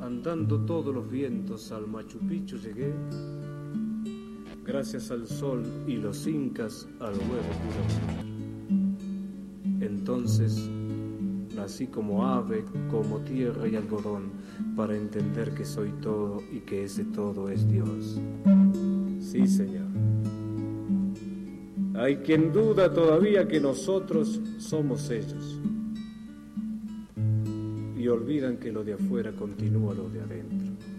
andando todos los vientos al Machu Picchu llegué, gracias al sol y los incas al huevo pude comer. Entonces nací como ave, como tierra y algodón, para entender que soy todo y que ese todo es Dios. Sí, Señor. Hay quien duda todavía que nosotros somos ellos y olvidan que lo de afuera continúa lo de adentro.